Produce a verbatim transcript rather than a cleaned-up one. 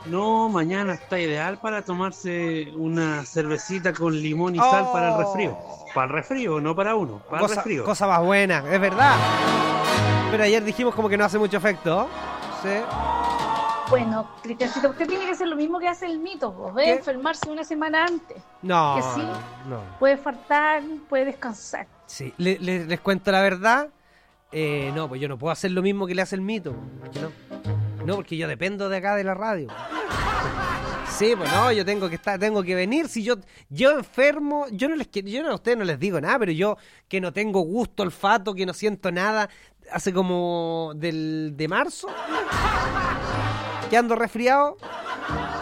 No, mañana está ideal para tomarse una cervecita con limón y sal para el resfrío. Oh. Para el resfrío, no para uno, para el Cosa, resfrío. cosa más buena, es verdad. Pero ayer dijimos como que no hace mucho efecto. Sí. Bueno, Cristiancito, usted tiene que hacer lo mismo que hace el mito, vos, ¿ves? ¿Qué? Enfermarse una semana antes. No, Que sí. no. Puede faltar, puede descansar. Sí, le- le- les cuento la verdad. Eh, no, pues yo no puedo hacer lo mismo que le hace el mito. Porque no. No, porque yo dependo de acá de la radio. Sí, pues no, yo tengo que estar, tengo que venir. Si yo, yo enfermo, yo no les quiero, yo no, a ustedes no les digo nada, pero yo que no tengo gusto, olfato, que no siento nada, hace como del de marzo, que ando resfriado.